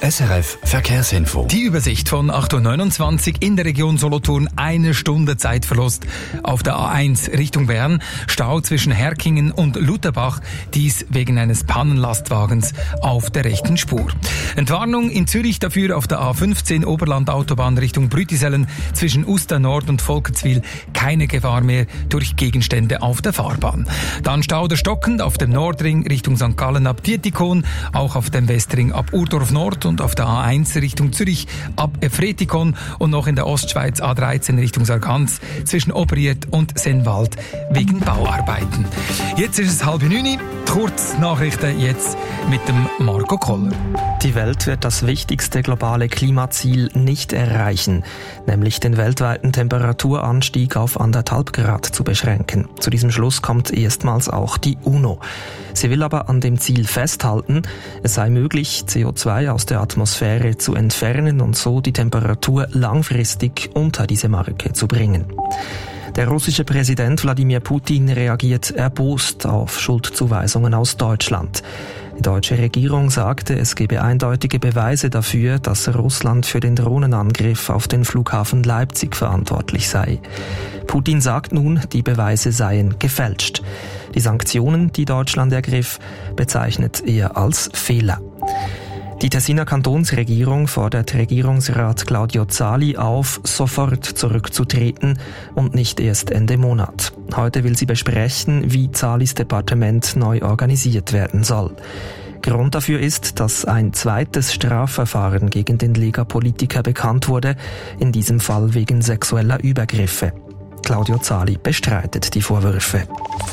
SRF Verkehrsinfo. Die Übersicht von 8.29 Uhr in der Region Solothurn. 1 Stunde Zeitverlust auf der A1 Richtung Bern. Stau zwischen Herkingen und Lutherbach. Dies wegen eines Pannenlastwagens auf der rechten Spur. Entwarnung in Zürich dafür auf der A15 Oberland-Autobahn Richtung Brütisellen. Zwischen Uster Nord und Volkenswil keine Gefahr mehr durch Gegenstände auf der Fahrbahn. Dann Stau der Stockend auf dem Nordring Richtung St. Gallen ab Dietikon. Auch auf dem Westring ab Urdorf Nord und auf der A1 Richtung Zürich ab Efretikon und noch in der Ostschweiz A13 Richtung Sargans zwischen Obriet und Sennwald wegen Bauarbeiten. Jetzt ist es 8:30. Kurznachrichten jetzt mit dem Marco Koller. Die Welt wird das wichtigste globale Klimaziel nicht erreichen, nämlich den weltweiten Temperaturanstieg auf 1,5 Grad zu beschränken. Zu diesem Schluss kommt erstmals auch die UNO. Sie will aber an dem Ziel festhalten, es sei möglich, CO2 aus der Atmosphäre zu entfernen und so die Temperatur langfristig unter diese Marke zu bringen. Der russische Präsident Wladimir Putin reagiert erbost auf Schuldzuweisungen aus Deutschland. Die deutsche Regierung sagte, es gebe eindeutige Beweise dafür, dass Russland für den Drohnenangriff auf den Flughafen Leipzig verantwortlich sei. Putin sagt nun, die Beweise seien gefälscht. Die Sanktionen, die Deutschland ergriff, bezeichnet er als Fehler. Die Tessiner Kantonsregierung fordert Regierungsrat Claudio Zali auf, sofort zurückzutreten und nicht erst Ende Monat. Heute will sie besprechen, wie Zalis Departement neu organisiert werden soll. Grund dafür ist, dass ein zweites Strafverfahren gegen den Lega-Politiker bekannt wurde, in diesem Fall wegen sexueller Übergriffe. Claudio Zali bestreitet die Vorwürfe.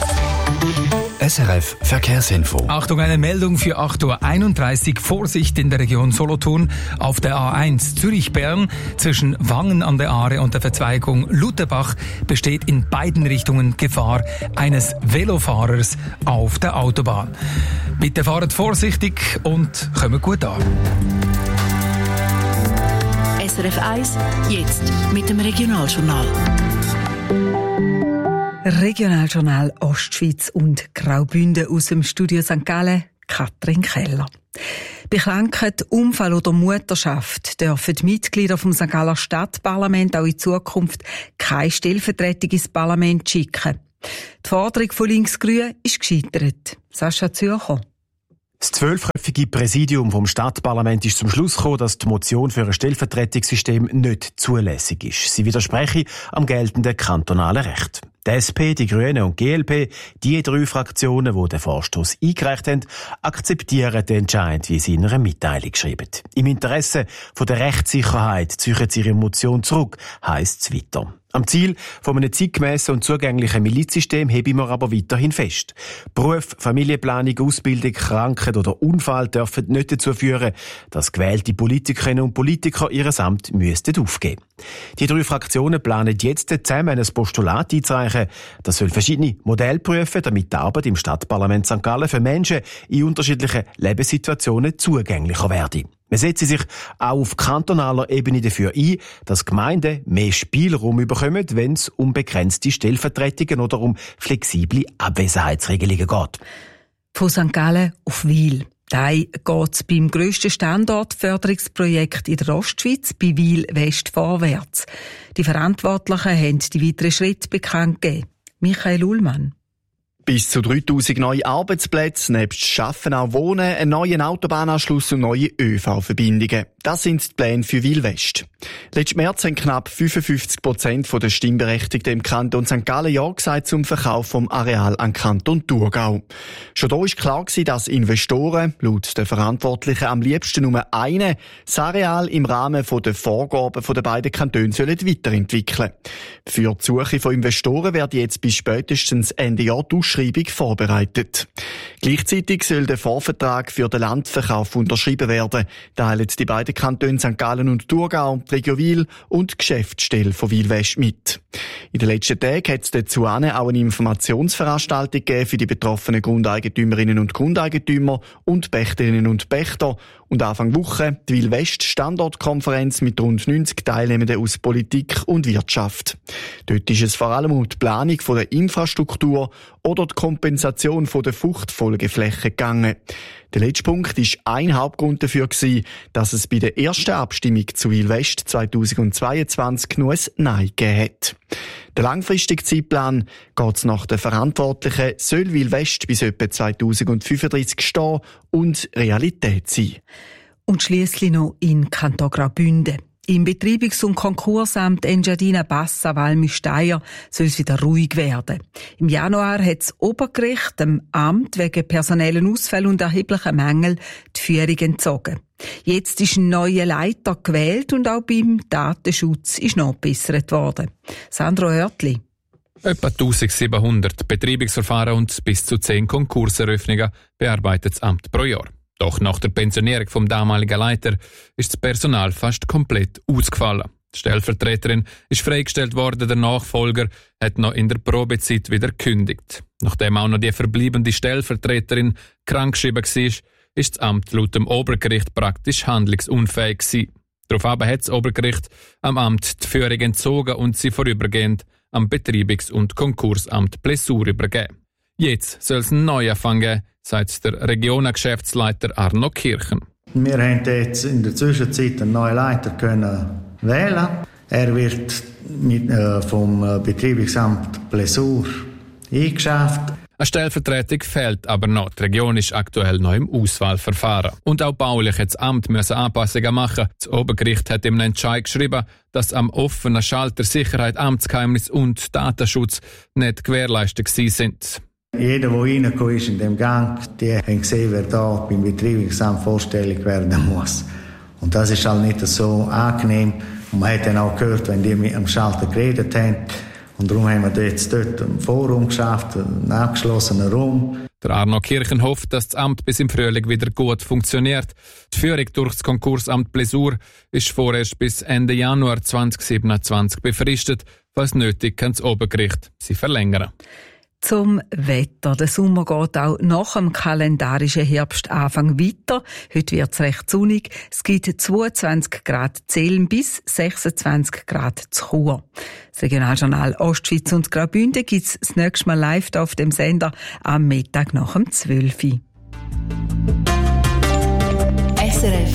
SRF Verkehrsinfo. Achtung, eine Meldung für 8.31 Uhr. Vorsicht in der Region Solothurn auf der A1 Zürich-Bern. Zwischen Wangen an der Aare und der Verzweigung Lutherbach besteht in beiden Richtungen Gefahr eines Velofahrers auf der Autobahn. Bitte fahrt vorsichtig und kommt gut an. SRF 1, jetzt mit dem Regionaljournal. Regionaljournal Ostschweiz und Graubünden aus dem Studio St. Gallen, Katrin Keller. Bei Krankheit, Unfall oder Mutterschaft dürfen die Mitglieder vom St. Galler Stadtparlament auch in Zukunft keine Stellvertretung ins Parlament schicken. Die Forderung von Linksgrün ist gescheitert. Sascha Zürcher. Das 12-köpfige Präsidium vom Stadtparlament ist zum Schluss gekommen, dass die Motion für ein Stellvertretungssystem nicht zulässig ist. Sie widerspreche am geltenden kantonalen Recht. Die SP, die Grünen und die GLP, die 3 Fraktionen, die den Vorstoss eingereicht haben, akzeptieren den Entscheid, wie sie in einer Mitteilung schreiben. Im Interesse von der Rechtssicherheit ziehen sie ihre Motion zurück, heisst es weiter. Am Ziel von einem zeitgemässen und zugänglichen Milizsystem heben wir aber weiterhin fest. Beruf, Familienplanung, Ausbildung, Krankheit oder Unfall dürfen nicht dazu führen, dass gewählte Politikerinnen und Politiker ihr Amt aufgeben. Die 3 Fraktionen planen jetzt zusammen ein Postulat einzureichen. Das soll verschiedene Modelle prüfen, damit die Arbeit im Stadtparlament St. Gallen für Menschen in unterschiedlichen Lebenssituationen zugänglicher werde. Man setzt sich auch auf kantonaler Ebene dafür ein, dass Gemeinden mehr Spielraum bekommen, wenn es um begrenzte Stellvertretungen oder um flexible Abwesenheitsregelungen geht. Von St. Gallen auf Wil. Da geht es beim grössten Standortförderungsprojekt in der Ostschweiz, bei Wil West vorwärts. Die Verantwortlichen haben die weiteren Schritte bekannt gegeben. Michael Ullmann. Bis zu 3000 neue Arbeitsplätze, nebst Schaffen auch Wohnen, einen neuen Autobahnanschluss und neue ÖV-Verbindungen. Das sind die Pläne für Wil West. Letzten März haben knapp 55% der Stimmberechtigten im Kanton St. Gallen Ja gesagt zum Verkauf vom Areal an Kanton Thurgau. Schon da war klar gewesen, dass Investoren, laut den Verantwortlichen am liebsten nur einen, das Areal im Rahmen der Vorgaben der beiden Kantone weiterentwickeln sollen. Für die Suche von Investoren wird jetzt bis spätestens Ende Jahr die Ausschreibung vorbereitet. Gleichzeitig soll der Vorvertrag für den Landverkauf unterschrieben werden, teilen die beiden Kantone St. Gallen und Thurgau, die Region Wil und die Geschäftsstelle von Wil West mit. In den letzten Tagen hat es dazu auch eine Informationsveranstaltung gegeben für die betroffenen Grundeigentümerinnen und Grundeigentümer und Pächterinnen und Pächter und Anfang Woche die Wil West Standortkonferenz mit rund 90 Teilnehmenden aus Politik und Wirtschaft. Dort ist es vor allem um die Planung der Infrastruktur oder die Kompensation der Fruchtfolgeflächen gegangen. Der letzte Punkt war ein Hauptgrund dafür, dass es bei der ersten Abstimmung zu Wil West 2022 nur ein Nein gegeben hat. Der langfristige Zeitplan geht nach den Verantwortlichen, soll Wil West bis etwa 2035 stehen und Realität sein. Und schliesslich noch in Kanton Graubünden. Im Betreibungs- und Konkursamt Engadina Bassa Valmy-Steyr soll es wieder ruhig werden. Im Januar hat das Obergericht dem Amt wegen personellen Ausfällen und erheblichen Mängeln die Führung entzogen. Jetzt ist ein neuer Leiter gewählt und auch beim Datenschutz ist nachgebessert worden. Sandro Oertli. Etwa 1700 Betreibungsverfahren und bis zu 10 Konkurseröffnungen bearbeitet das Amt pro Jahr. Doch nach der Pensionierung vom damaligen Leiter ist das Personal fast komplett ausgefallen. Die Stellvertreterin ist freigestellt worden, der Nachfolger hat noch in der Probezeit wieder gekündigt. Nachdem auch noch die verbleibende Stellvertreterin krankgeschrieben war, ist das Amt laut dem Obergericht praktisch handlungsunfähig gewesen. Daraufhin hat das Obergericht am Amt die Führung entzogen und sie vorübergehend am Betreibungs- und Konkursamt Plessur übergeben. Jetzt soll es einen Neuanfang geben, sagt der Regionengeschäftsleiter Arno Kirchen. Wir haben jetzt in der Zwischenzeit einen neuen Leiter können wählen. Er wird vom Betreibungsamt Plessur eingeschäft. Eine Stellvertretung fehlt aber noch. Die Region ist aktuell noch im Auswahlverfahren. Und auch baulich hat das Amt Anpassungen machen. Das Obergericht hat im Entscheid geschrieben, dass am offenen Schalter Sicherheit, Amtsgeheimnis und Datenschutz nicht gewährleistet sind. Jeder, der reingekommen ist in dem Gang, die haben gesehen, wer da beim Betreibungsamt vorstellig werden muss. Und das ist halt nicht so angenehm. Und man hat dann auch gehört, wenn die mit dem Schalter geredet haben. Und darum haben wir jetzt dort ein Forum geschafft, einen abgeschlossenen Raum. Der Arno Kirchen hofft, dass das Amt bis im Frühling wieder gut funktioniert. Die Führung durch das Konkursamt Plessur ist vorerst bis Ende Januar 2027 befristet. Falls nötig, kann das Obergericht sie verlängern. Zum Wetter. Der Sommer geht auch nach dem kalendarischen Herbstanfang weiter. Heute wird es recht sonnig. Es gibt 22 Grad Zellen bis 26 Grad zu Chur. Das Regionaljournal Ostschweiz und Graubünden gibt es das nächste Mal live auf dem Sender am Mittag nach dem 12 Uhr. SRF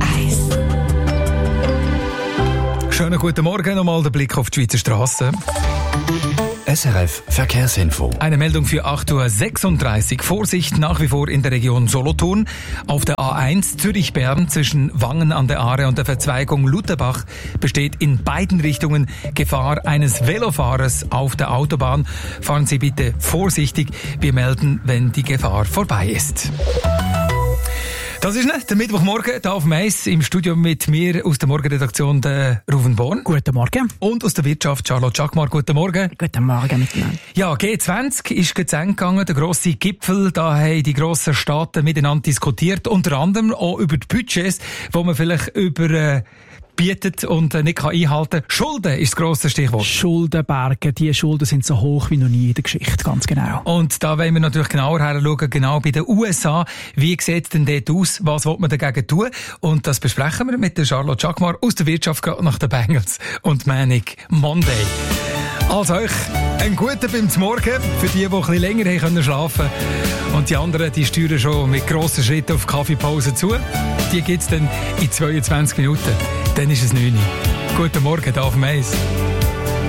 1. Schönen guten Morgen, nochmal der Blick auf die Schweizer Strassen. SRF Verkehrsinfo. Eine Meldung für 8.36 Uhr. Vorsicht nach wie vor in der Region Solothurn. Auf der A1 Zürich-Bern zwischen Wangen an der Aare und der Verzweigung Lutherbach besteht in beiden Richtungen Gefahr eines Velofahrers auf der Autobahn. Fahren Sie bitte vorsichtig. Wir melden, wenn die Gefahr vorbei ist. Das ist der Mittwochmorgen, hier auf Mais im Studio mit mir aus der Morgenredaktion der Ruven Born. Guten Morgen. Und aus der Wirtschaft Charlotte Schackmar. Guten Morgen. Guten Morgen miteinander. Ja, G20 ist zu Ende gegangen, der grosse Gipfel. Da haben die grossen Staaten miteinander diskutiert, unter anderem auch über die Budgets, wo man vielleicht bietet und nicht einhalten kann. Schulden ist das grosse Stichwort. Schuldenberge, die Schulden sind so hoch wie noch nie in der Geschichte, ganz genau. Und da wollen wir natürlich genauer hinschauen, genau bei den USA. Wie sieht es denn dort aus? Was will man dagegen tun? Und das besprechen wir mit der Charlotte Schackmar aus der Wirtschaft nach den Bengals und Manic Monday. Also euch einen guten beim Morgen für die ein bisschen länger haben schlafen können. Und die anderen, die steuern schon mit grossen Schritten auf Kaffeepause zu. Die gibt es dann in 22 Minuten. Dann ist es 9 Uhr. Guten Morgen, hier auf Mais.